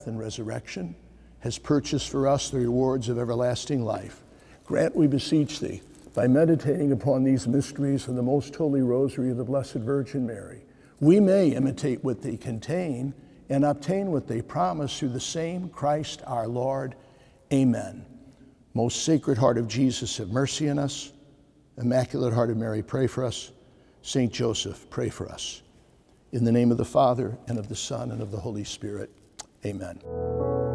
and resurrection, has purchased for us the rewards of everlasting life. Grant, we beseech thee, by meditating upon these mysteries of the most holy rosary of the Blessed Virgin Mary, we may imitate what they contain and obtain what they promise through the same Christ our Lord. Amen. Most Sacred Heart of Jesus, have mercy on us. Immaculate Heart of Mary, pray for us. Saint Joseph, pray for us. In the name of the Father, and of the Son, and of the Holy Spirit. Amen.